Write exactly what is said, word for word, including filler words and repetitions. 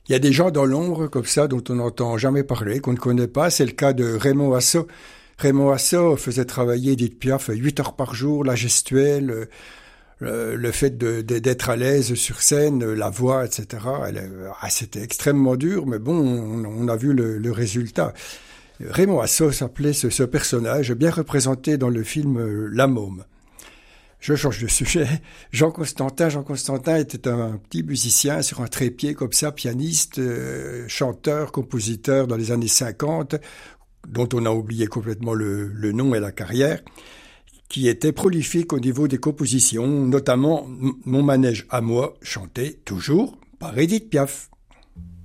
Il y a des gens dans l'ombre comme ça dont on n'entend jamais parler, qu'on ne connaît pas. C'est le cas de Raymond Asso. Raymond Asso faisait travailler Edith Piaf huit heures par jour, la gestuelle, le, le fait de, de, d'être à l'aise sur scène, la voix, et cetera. Elle, ah, c'était extrêmement dur, mais bon, on, on a vu le, le résultat. Raymond Asso s'appelait ce, ce personnage, bien représenté dans le film La Môme. Je change de sujet. Jean Constantin, Jean Constantin était un petit musicien sur un trépied comme ça, pianiste, euh, chanteur, compositeur dans les années cinquante, dont on a oublié complètement le, le nom et la carrière, qui était prolifique au niveau des compositions, notamment Mon manège à moi, chanté toujours par Edith Piaf.